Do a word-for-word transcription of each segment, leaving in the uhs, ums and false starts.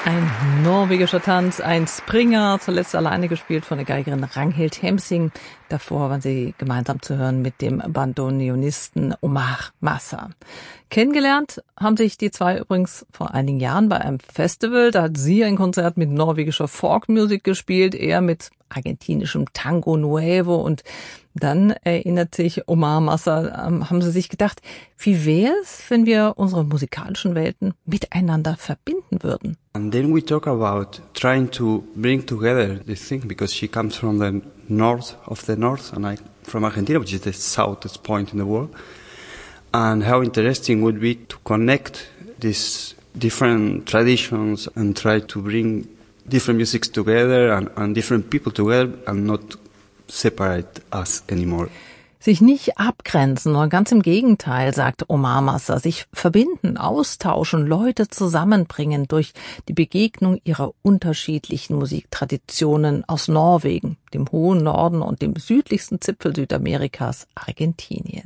Ein norwegischer Tanz, ein Springer, zuletzt alleine gespielt von der Geigerin Ragnhild Hemsing. Davor waren sie gemeinsam zu hören mit dem Bandoneonisten Omar Massa. Kennengelernt haben sich die zwei übrigens vor einigen Jahren bei einem Festival. Da hat sie ein Konzert mit norwegischer Folkmusik gespielt, er mit argentinischem Tango Nuevo. Und dann erinnert sich Omar Massa, ähm, haben sie sich gedacht, wie wäre es, wenn wir unsere musikalischen Welten miteinander verbinden würden? And then we talk about trying to bring together this thing, because she comes from the north of the north and I from Argentina, which is the southest point in the world. And how interesting would be to connect these different traditions and try to bring different musics together and, and different people together and not separate us anymore. Sich nicht abgrenzen, sondern ganz im Gegenteil, sagt Omar Massa, sich verbinden, austauschen, Leute zusammenbringen durch die Begegnung ihrer unterschiedlichen Musiktraditionen aus Norwegen, dem hohen Norden und dem südlichsten Zipfel Südamerikas, Argentinien.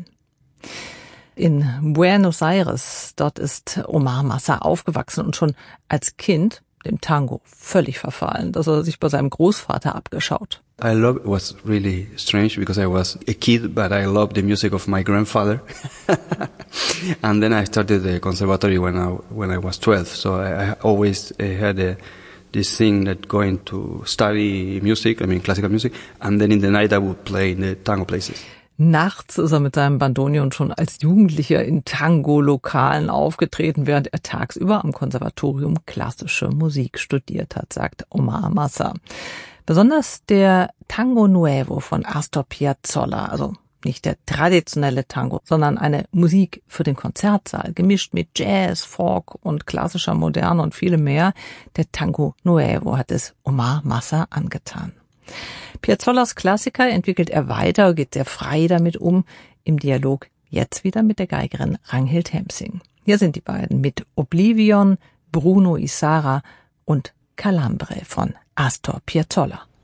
In Buenos Aires, dort ist Omar Massa aufgewachsen und schon als Kind dem Tango völlig verfallen, das er sich bei seinem Großvater abgeschaut. I love, it was really strange because I was a kid, but I loved the music of my grandfather. And then I started the conservatory when I, when I was twelve. So I, I always uh, had a, this thing that going to study music, I mean classical music, and then in the night I would play in the tango places. Nachts ist er mit seinem Bandoneon schon als Jugendlicher in Tango-Lokalen aufgetreten, während er tagsüber am Konservatorium klassische Musik studiert hat, sagt Omar Massa. Besonders der Tango Nuevo von Astor Piazzolla, also nicht der traditionelle Tango, sondern eine Musik für den Konzertsaal, gemischt mit Jazz, Folk und klassischer Moderne und vielem mehr. Der Tango Nuevo hat es Omar Massa angetan. Piazzollas Klassiker entwickelt er weiter, geht sehr frei damit um, im Dialog jetzt wieder mit der Geigerin Ragnhild Hemsing. Hier sind die beiden mit Oblivion, Bruno Isara und Calambre von Astor Piazzolla.